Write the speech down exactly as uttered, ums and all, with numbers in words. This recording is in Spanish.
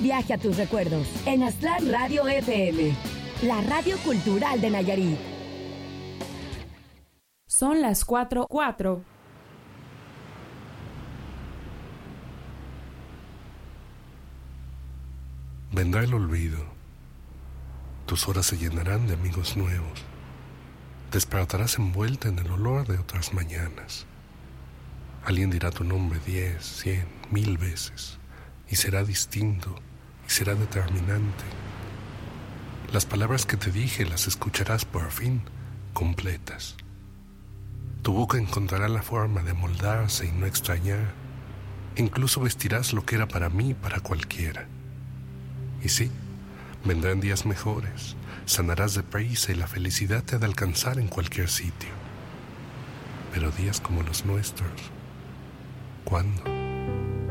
Viaje a tus recuerdos en Aztlán Radio F M, la radio cultural de Nayarit. Son las cuatro, cuatro. Vendrá el olvido. Tus horas se llenarán de amigos nuevos. Despertarás envuelta en el olor de otras mañanas. Alguien dirá tu nombre diez, cien, mil veces, y será distinto, y será determinante. Las palabras que te dije las escucharás por fin completas. Tu boca encontrará la forma de moldarse y no extrañar. Incluso vestirás lo que era para mí, para cualquiera. Y sí, vendrán días mejores, sanarás deprisa y la felicidad te ha de alcanzar en cualquier sitio. Pero días como los nuestros, ¿cuándo?